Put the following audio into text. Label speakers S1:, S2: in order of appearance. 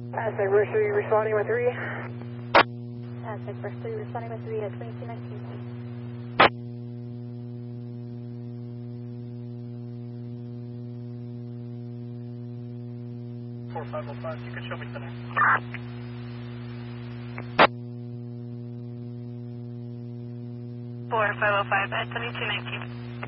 S1: Aztec Brush 3 responding with 3.
S2: Aztec Brush 3 responding with 3 at 2219.
S3: 4505, you can show me center.
S2: 4505 at 2219.